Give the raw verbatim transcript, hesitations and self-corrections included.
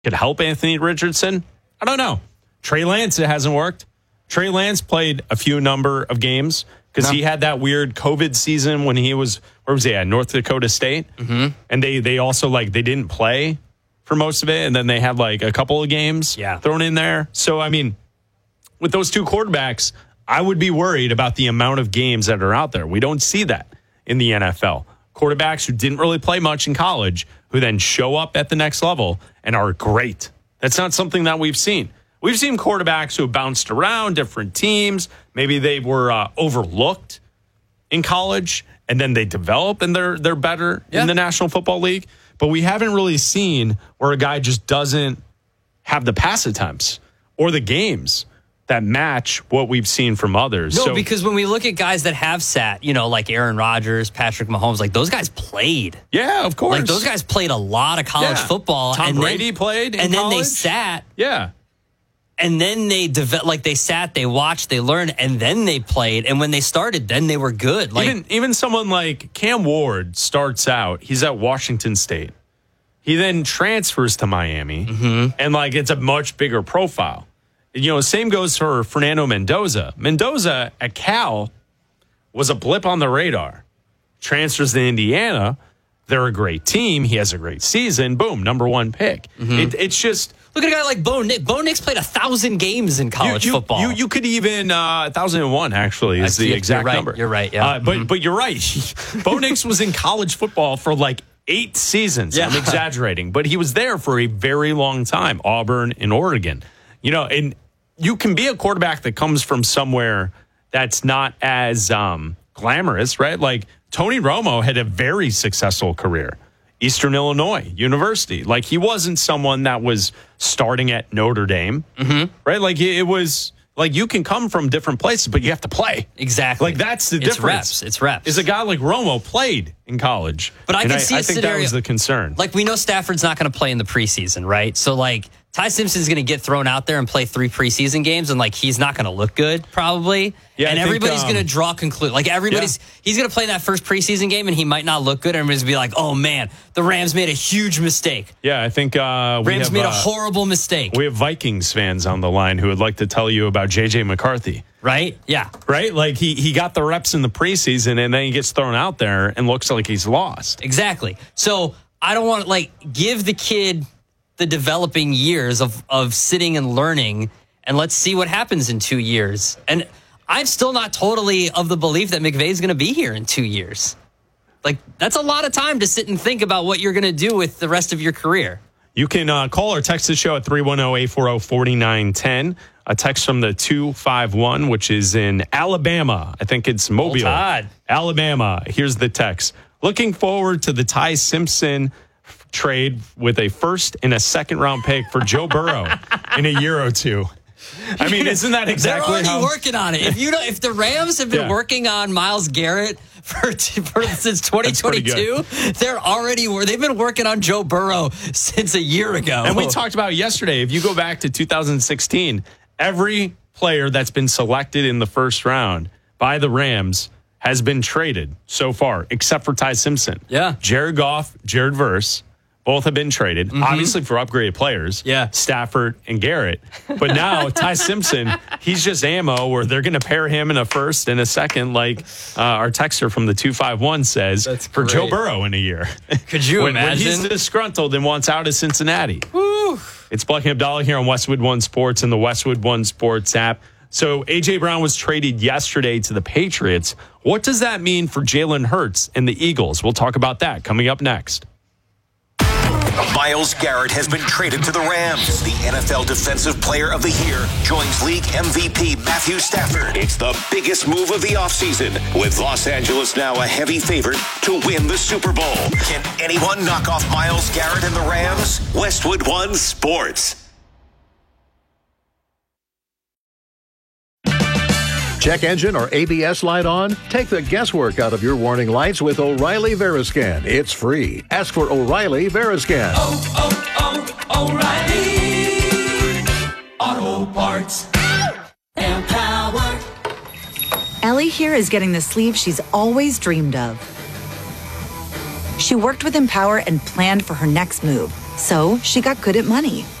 could help Anthony Richardson? I don't know. Trey Lance, it hasn't worked. Trey Lance played a few number of games because no. he had that weird COVID season when he was, where was he at? North Dakota State. Mm-hmm. And they they also, like, they didn't play for most of it. And then they had, like, a couple of games yeah. thrown in there. So, I mean, with those two quarterbacks, I would be worried about the amount of games that are out there. We don't see that in the N F L. Quarterbacks who didn't really play much in college, who then show up at the next level and are great. That's not something that we've seen. We've seen quarterbacks who have bounced around different teams. Maybe they were uh, overlooked in college, and then they develop and they're they're better yeah. in the National Football League. But we haven't really seen where a guy just doesn't have the pass attempts or the games that match what we've seen from others. No, so, because when we look at guys that have sat, you know, like Aaron Rodgers, Patrick Mahomes, like those guys played. Yeah, of course. Like those guys played a lot of college yeah. football. Tom and Brady then, played in And college. then they sat. Yeah. And then they developed, like they sat, they watched, they learned, and then they played. And when they started, then they were good. Like even even someone like Cam Ward starts out. He's at Washington State. He then transfers to Miami, mm-hmm. and like it's a much bigger profile. You know, same goes for Fernando Mendoza. Mendoza at Cal was a blip on the radar. Transfers to Indiana. They're a great team. He has a great season. Boom, number one pick. Mm-hmm. It, it's just... Look at a guy like Bo Nix. Bo Nix played a thousand games in college you, you, football. You, you could even uh, one thousand one actually is the you're exact right, number. You're right. Yeah, uh, but mm-hmm. but you're right. Bo Nix was in college football for like eight seasons. Yeah. I'm exaggerating, but he was there for a very long time. Auburn and Oregon. You know, and you can be a quarterback that comes from somewhere that's not as um, glamorous, right? Like Tony Romo had a very successful career. Eastern Illinois University. Like, he wasn't someone that was starting at Notre Dame, mm-hmm. right? Like, it was like you can come from different places, but you have to play. Exactly. Like, that's the it's difference. Reps. It's reps. Is a guy like Romo played in college. But I and can I, see I a think scenario, that was the concern. Like, we know Stafford's not going to play in the preseason, right? So, like, Ty Simpson's going to get thrown out there and play three preseason games, and, like, he's not going to look good, probably. Yeah, and I everybody's think, um, going to draw conclusions. Like, everybody's, yeah. he's going to play that first preseason game, and he might not look good, and everybody's going to be like, oh, man, the Rams made a huge mistake. Yeah, I think uh, we Rams have, made a uh, horrible mistake. We have Vikings fans on the line who would like to tell you about J J McCarthy. Right? Yeah. Right? Like, he, he got the reps in the preseason, and then he gets thrown out there and looks like he's lost. Exactly. So, I don't want to, like, give the kid the developing years of, of sitting and learning, and let's see what happens in two years. And I'm still not totally of the belief that McVay's going to be here in two years. Like, that's a lot of time to sit and think about what you're going to do with the rest of your career. You can uh, call or text the show at three one zero, eight four zero, four nine one zero. A text from the two five one, which is in Alabama. I think it's Mobile. Todd. Alabama. Here's the text. Looking forward to the Ty Simpson trade with a first and a second round pick for Joe Burrow in a year or two. I mean, isn't that exactly They're already how... working on it. If you know, if the Rams have been Yeah. working on Myles Garrett for, for since twenty twenty-two, they're already they've been working on Joe Burrow since a year ago. And we talked about it yesterday. If you go back to two thousand sixteen, every player that's been selected in the first round by the Rams has been traded so far, except for Ty Simpson. Yeah. Jared Goff, Jared Verse, both have been traded, mm-hmm. obviously for upgraded players. Yeah. Stafford and Garrett. But now Ty Simpson, he's just ammo where they're going to pair him in a first and a second, like uh, our texter from the two five one says, That's for great. Joe Burrow in a year. Could you when, imagine? When he's disgruntled and wants out of Cincinnati. Woo. It's Bucky Abdallah here on Westwood One Sports and the Westwood One Sports app. So A J. Brown was traded yesterday to the Patriots. What does that mean for Jalen Hurts and the Eagles? We'll talk about that coming up next. Myles Garrett has been traded to the Rams. The N F L Defensive Player of the Year joins league M V P Matthew Stafford. It's the biggest move of the offseason, with Los Angeles now a heavy favorite to win the Super Bowl. Can anyone knock off Myles Garrett and the Rams? Westwood One Sports. Check engine or A B S light on? Take the guesswork out of your warning lights with O'Reilly Veriscan. It's free. Ask for O'Reilly Veriscan. Oh, oh, oh, O'Reilly Auto Parts. Empower. Ellie here is getting the sleeve she's always dreamed of. She worked with Empower and planned for her next move, So she got good at money.